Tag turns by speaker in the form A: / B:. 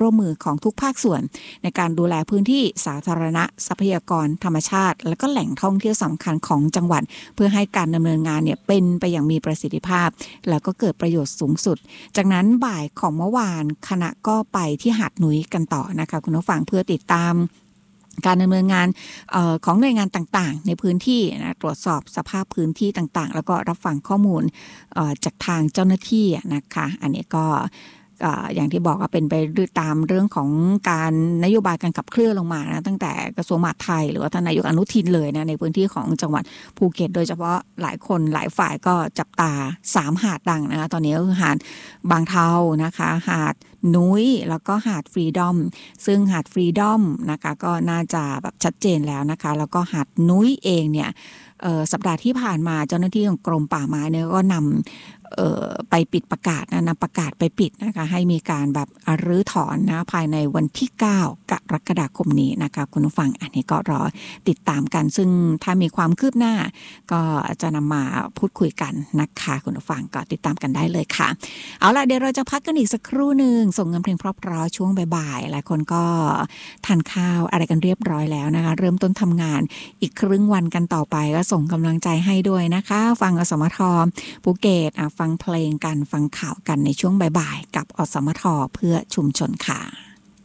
A: ร่วมมือของทุกภาคส่วนในการดูแลพื้นที่สาธารณะทรัพยากรธรรมชาติและก็แหล่งท่องเที่ยวสำคัญของจังหวัดเพื่อให้การดำเนินงานเนี่ยเป็นไปอย่างมีประสิทธิภาพแล้วก็เกิดประโยชน์สูงสุดจากนั้นบ่ายของเมื่อวานคณะก็ไปที่หาดหนุยกันต่อนะคะคุณผู้ฟังเพื่อติดตามการดำเนินงานของหน่วยงานต่างๆในพื้นที่นะตรวจสอบสภาพพื้นที่ต่างๆแล้วก็รับฟังข้อมูลจากทางเจ้าหน้าที่นะคะอันนี้ก็อย่างที่บอกว่าเป็นไปตามเรื่องของการนโยบายการขับเคลื่อนลงมานะตั้งแต่กระทรวงมหาดไทยหรือว่าท่านนายกอนุทินเลยนะในพื้นที่ของจังหวัดภูเก็ตโดยเฉพาะหลายคนหลายฝ่ายก็จับตา3หาดดังนะคะตอนนี้ก็คือหาดบางเทานะคะหาดนุ้ยแล้วก็หาดฟรีดอมซึ่งหาดฟรีดอมนะคะก็น่าจะแบบชัดเจนแล้วนะคะแล้วก็หาดนุ้ยเองเนี่ยสัปดาห์ที่ผ่านมาเจ้าหน้าที่ของกรมป่าไม้เนี่ยก็นำไปปิดประกาศนำประกาศไปปิดนะคะให้มีการแบบรื้อถอนนะภายในวันที่9กรกฎาคมนี้นะคะคุณผู้ฟังอันนี้ก็รอติดตามกันซึ่งถ้ามีความคืบหน้าก็จะนำมาพูดคุยกันนะคะคุณผู้ฟังก็ติดตามกันได้เลยค่ะเอาล่ะเดี๋ยวเราจะพักกันอีกสักครู่นึงส่งเงินเพลงเพราะๆช่วงบ่ายๆหลายคนก็ทานข้าวอะไรกันเรียบร้อยแล้วนะคะเริ่มต้นทำงานอีกครึ่งวันกันต่อไปก็ส่งกำลังใจให้ด้วยนะคะฟังอสมทภูเก็ตฟังเพลงกันฟังข่าวกันในช่วงบ่ายๆกับอสมทเพื่อชุมชนค่ะ